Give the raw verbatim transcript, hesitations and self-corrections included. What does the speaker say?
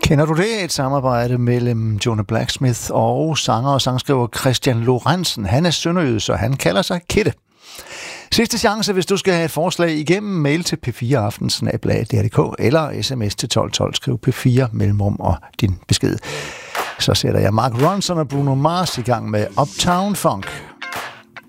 Kender du det? Et samarbejde mellem Jonah Blacksmith og sanger og sangskriver Christian Lorentzen. Han er sønderjyde, så han kalder sig Kitte. Sidste chance, hvis du skal have et forslag igennem, mail til p fire aften snabel-a d r punktum d k eller sms til tolv tolv, skriv P fire mellemrum og din besked. Så sætter jeg Mark Ronson og Bruno Mars i gang med Uptown Funk.